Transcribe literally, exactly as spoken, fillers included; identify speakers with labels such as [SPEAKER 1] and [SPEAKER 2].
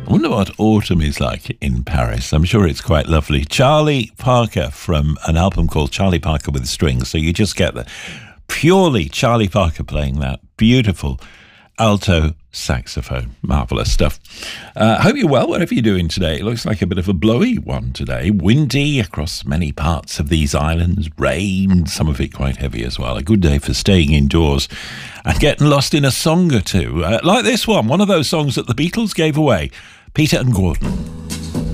[SPEAKER 1] I wonder what autumn is like in Paris. I'm sure it's quite lovely. Charlie Parker from an album called Charlie Parker with Strings. So you just get the purely Charlie Parker playing that beautiful alto saxophone. Marvellous stuff. Uh, hope you're well, whatever you're doing today. It looks like a bit of a blowy one today. Windy across many parts of these islands. Rain, some of it quite heavy as well. A good day for staying indoors and getting lost in a song or two. Uh, like this one, one of those songs that the Beatles gave away. Peter and Gordon.